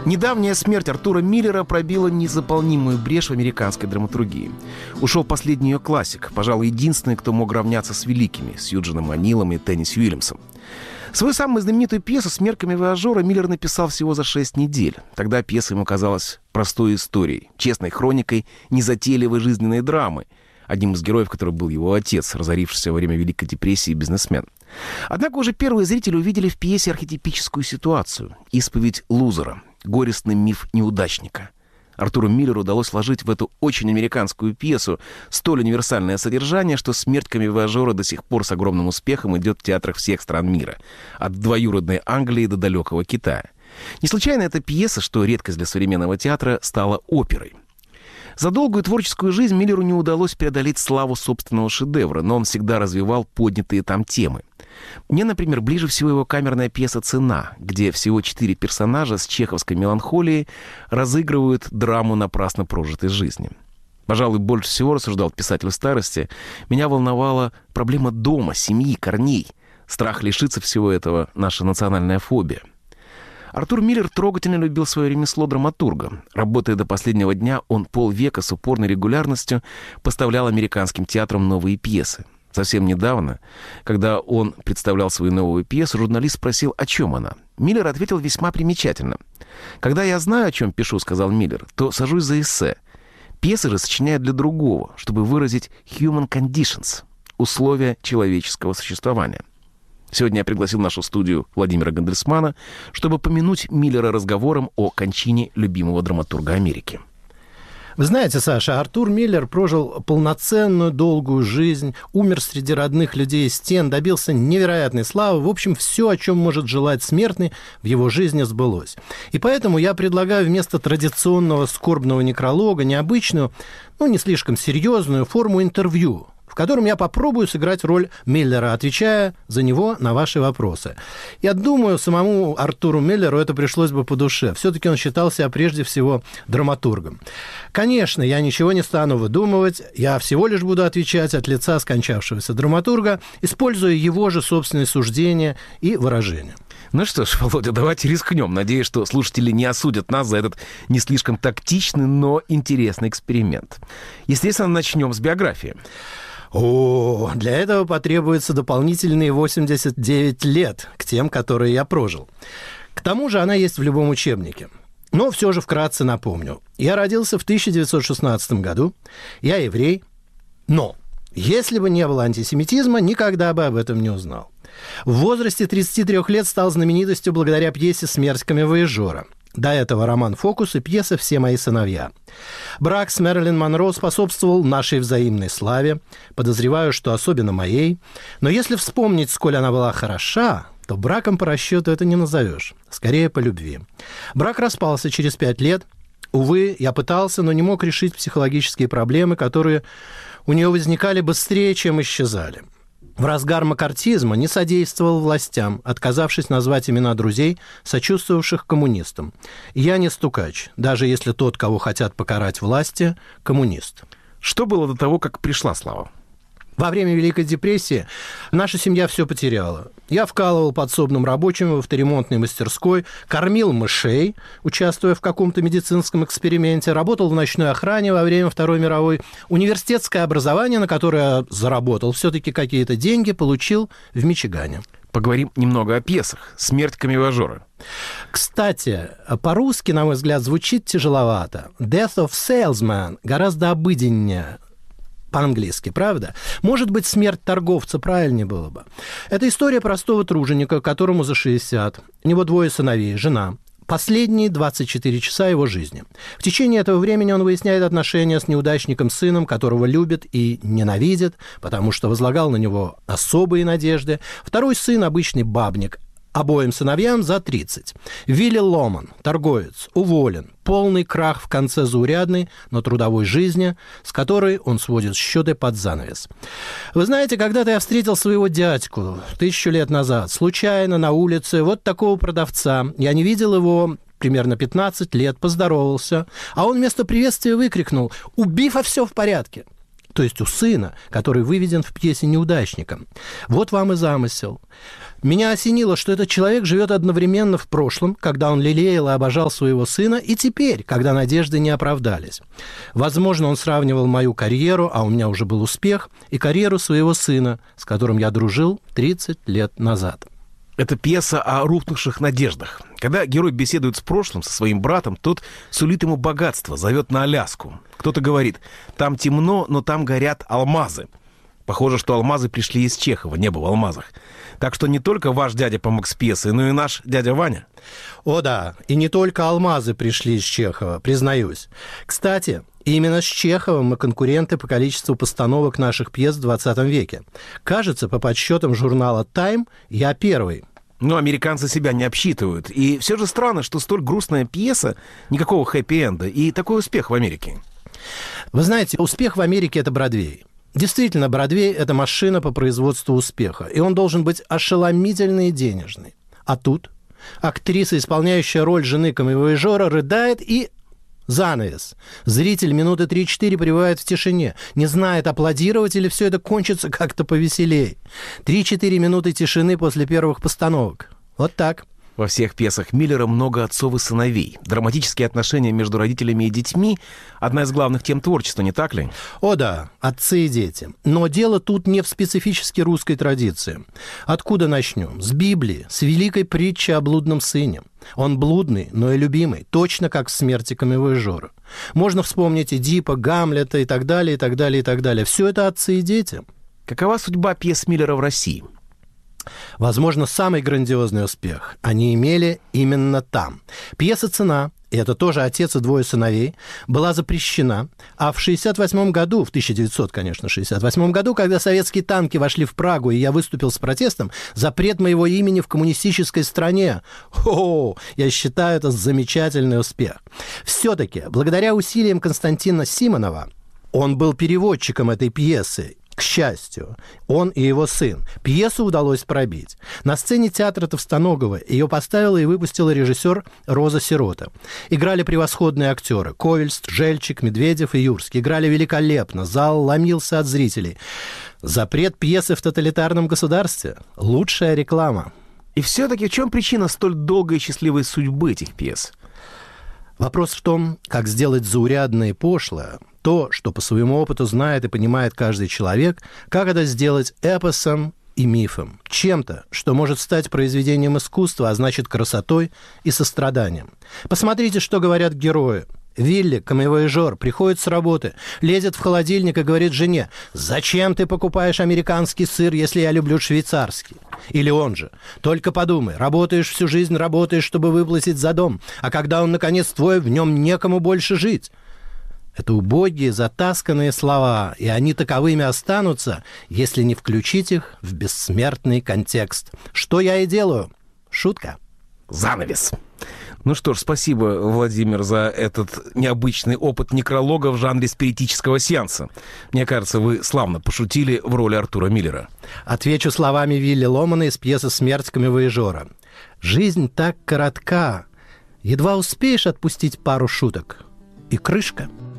Недавняя смерть Артура Миллера пробила незаполнимую брешь в американской драматургии. Ушел последний ее классик, пожалуй, единственный, кто мог равняться с великими, с Юджином О'Нилом и Тенниси Уильямсом. Свою самую знаменитую пьесу «С мерками виажора» Миллер написал всего за 6 недель. Тогда пьеса ему казалась простой историей, честной хроникой незатейливой жизненной драмы, одним из героев которой был его отец, разорившийся во время Великой депрессии бизнесмен. Однако уже первые зрители увидели в пьесе архетипическую ситуацию – исповедь лузера, горестный миф неудачника. Артуру Миллеру удалось вложить в эту очень американскую пьесу столь универсальное содержание, что «Смерть камевояжера» до сих пор с огромным успехом идет в театрах всех стран мира, от двоюродной Англии до далекого Китая. Не случайно эта пьеса, что редкость для современного театра, стала оперой. За долгую творческую жизнь Миллеру не удалось преодолеть славу собственного шедевра, но он всегда развивал поднятые там темы. Мне, например, ближе всего его камерная пьеса «Цена», где всего 4 персонажа с чеховской меланхолией разыгрывают драму напрасно прожитой жизни. Пожалуй, больше всего, рассуждал писатель старости, меня волновала проблема дома, семьи, корней. Страх лишиться всего этого — наша национальная фобия. Артур Миллер трогательно любил свое ремесло драматурга. Работая до последнего дня, он полвека с упорной регулярностью поставлял американским театрам новые пьесы. Совсем недавно, когда он представлял свою новую пьесу, журналист спросил, о чем она. Миллер ответил весьма примечательно. «Когда я знаю, о чем пишу, — сказал Миллер, — то сажусь за эссе. Пьесы же сочиняют для другого, чтобы выразить human conditions — условия человеческого существования». Сегодня я пригласил в нашу студию Владимира Гандельсмана, чтобы помянуть Миллера разговором о кончине любимого драматурга Америки. Вы знаете, Саша, Артур Миллер прожил полноценную, долгую жизнь, умер среди родных людей и стен, добился невероятной славы. В общем, все, о чем может желать смертный, в его жизни сбылось. И поэтому я предлагаю вместо традиционного скорбного некролога необычную, не слишком серьезную форму интервью, в котором я попробую сыграть роль Миллера, отвечая за него на ваши вопросы. Я думаю, самому Артуру Миллеру это пришлось бы по душе. Все-таки он считал себя прежде всего драматургом. Конечно, я ничего не стану выдумывать, я всего лишь буду отвечать от лица скончавшегося драматурга, используя его же собственные суждения и выражения. Ну что ж, Володя, давайте рискнем. Надеюсь, что слушатели не осудят нас за этот не слишком тактичный, но интересный эксперимент. Естественно, начнем с биографии. Для этого потребуется дополнительные 89 лет к тем, которые я прожил. К тому же она есть в любом учебнике. Но все же вкратце напомню. Я родился в 1916 году, я еврей, но если бы не было антисемитизма, никогда бы об этом не узнал. В возрасте 33 лет стал знаменитостью благодаря пьесе «Смерть камевояжера». До этого роман «Фокус» и пьеса «Все мои сыновья». Брак с Мэрилин Монро способствовал нашей взаимной славе, подозреваю, что особенно моей. Но если вспомнить, сколь она была хороша, то браком по расчету это не назовешь, скорее по любви. Брак распался через 5 лет. Увы, я пытался, но не мог решить психологические проблемы, которые у нее возникали быстрее, чем исчезали. В разгар маккартизма не содействовал властям, отказавшись назвать имена друзей, сочувствовавших коммунистам. Я не стукач, даже если тот, кого хотят покарать власти, коммунист. Что было до того, как пришла слава? Во время Великой депрессии наша семья все потеряла. Я вкалывал подсобным рабочим в авторемонтной мастерской, кормил мышей, участвуя в каком-то медицинском эксперименте, работал в ночной охране во время Второй мировой. Университетское образование, на которое я заработал все-таки какие-то деньги, получил в Мичигане. Поговорим немного о пьесах. «Смерть камевояжера». Кстати, по-русски, на мой взгляд, звучит тяжеловато. «Death of Salesman» гораздо обыденнее по-английски, правда? Может быть, «Смерть торговца» правильнее было бы. Это история простого труженика, которому за 60. У него 2 сыновей, жена. Последние 24 часа его жизни. В течение этого времени он выясняет отношения с неудачником-сыном, которого любит и ненавидит, потому что возлагал на него особые надежды. Второй сын – обычный бабник. Обоим сыновьям за 30. Вилли Ломан, торговец, уволен. Полный крах в конце заурядной, но трудовой жизни, с которой он сводит счеты под занавес. Вы знаете, когда-то я встретил своего дядьку 1000 лет назад, случайно на улице, вот такого продавца. Я не видел его примерно 15 лет, поздоровался, а он вместо приветствия выкрикнул: «У Бифа все в порядке». то есть у сына, который выведен в пьесе неудачником. Вот вам и замысел. Меня осенило, что этот человек живет одновременно в прошлом, когда он лелеял и обожал своего сына, и теперь, когда надежды не оправдались. Возможно, он сравнивал мою карьеру, а у меня уже был успех, и карьеру своего сына, с которым я дружил 30 лет назад. Это пьеса о рухнувших надеждах. Когда герой беседует с прошлым, со своим братом, тот сулит ему богатство, зовет на Аляску. Кто-то говорит: там темно, но там горят алмазы. Похоже, что алмазы пришли из Чехова, небо в алмазах. Так что не только ваш дядя помог с пьесой, но и наш дядя Ваня. О да, и не только алмазы пришли из Чехова, признаюсь. Кстати, именно с Чеховым мы конкуренты по количеству постановок наших пьес в 20 веке. Кажется, по подсчетам журнала «Тайм» я первый. Но американцы себя не обсчитывают. И все же странно, что столь грустная пьеса, никакого хэппи-энда, и такой успех в Америке. Вы знаете, успех в Америке – это Бродвей. Действительно, Бродвей – это машина по производству успеха, и он должен быть ошеломительный и денежный. А тут актриса, исполняющая роль жены камевояжера, рыдает и... занавес. Зритель минуты 3-4 пребывает в тишине, не знает, аплодировать или все это кончится как-то повеселее. 3-4 минуты тишины после первых постановок. Вот так. Во всех пьесах Миллера много отцов и сыновей. Драматические отношения между родителями и детьми – одна из главных тем творчества, не так ли? О да, отцы и дети. Но дело тут не в специфически русской традиции. Откуда начнем? С Библии, с великой притчи о блудном сыне. Он блудный, но и любимый, точно как в «Смерти камевояжера». Можно вспомнить Эдипа, Гамлета и так далее, и так далее, и так далее. Все это отцы и дети. Какова судьба пьес Миллера в России? Возможно, самый грандиозный успех они имели именно там. Пьеса «Цена», и это тоже отец и двое сыновей, была запрещена, а в 1968 году, в 1968 году, когда советские танки вошли в Прагу, и я выступил с протестом, запрет моего имени в коммунистической стране. О, я считаю это замечательный успех. Все-таки, благодаря усилиям Константина Симонова, он был переводчиком этой пьесы. К счастью, он и его сын. Пьесу удалось пробить. На сцене театра Товстоногова ее поставила и выпустила режиссер Роза Сирота. Играли превосходные актеры. Ковельст, Жельчик, Медведев и Юрский. Играли великолепно. Зал ломился от зрителей. Запрет пьесы в тоталитарном государстве. Лучшая реклама. И все-таки в чем причина столь долгой и счастливой судьбы этих пьес? Вопрос в том, как сделать заурядное и пошлое, то, что по своему опыту знает и понимает каждый человек, как это сделать эпосом и мифом, чем-то, что может стать произведением искусства, а значит красотой и состраданием. Посмотрите, что говорят герои. Вилли, камевояжер, приходит с работы, лезет в холодильник и говорит жене: «Зачем ты покупаешь американский сыр, если я люблю швейцарский?» Или он же: «Только подумай, работаешь всю жизнь, работаешь, чтобы выплатить за дом, а когда он, наконец, твой, в нем некому больше жить». Это убогие, затасканные слова, и они таковыми останутся, если не включить их в бессмертный контекст. Что я и делаю. Шутка. Занавес. Ну что ж, спасибо, Владимир, за этот необычный опыт некролога в жанре спиритического сеанса. Мне кажется, вы славно пошутили в роли Артура Миллера. Отвечу словами Вилли Ломана из пьесы «Смерть камевояжера». Жизнь так коротка. Едва успеешь отпустить пару шуток. И крышка.